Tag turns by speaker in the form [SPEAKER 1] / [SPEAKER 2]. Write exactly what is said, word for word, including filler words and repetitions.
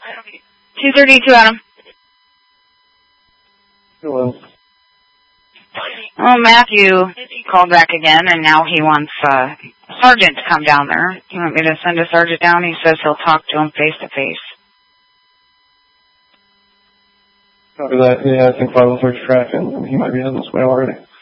[SPEAKER 1] two thirty-two, Adam.
[SPEAKER 2] Hello.
[SPEAKER 1] Oh, Matthew called back again, and now he wants uh, a sergeant to come down there. You want me to send a sergeant down? He says he'll talk to him face to face.
[SPEAKER 2] Copy that. Yeah, I think five oh three is tracking. He might be on this way already.